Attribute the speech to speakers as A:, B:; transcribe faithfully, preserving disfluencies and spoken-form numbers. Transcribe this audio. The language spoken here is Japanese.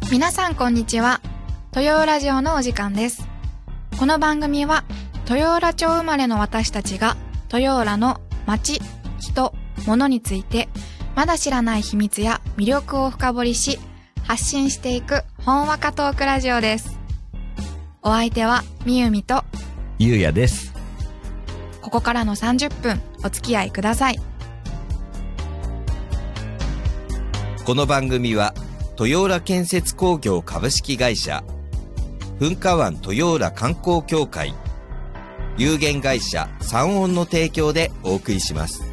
A: 皆さんこんにちは。豊浦ラジオのお時間です。この番組は豊浦町生まれの私たちが豊浦の街、人、物についてまだ知らない秘密や魅力を深掘りし発信していくほんわかトークラジオです。お相手はみゆみと
B: ゆうやです。
A: ここからのさんじゅっぷんお付き合いください。
B: この番組は豊浦建設工業株式会社、噴火湾豊浦観光協会、有限会社三音の提供でお送りします。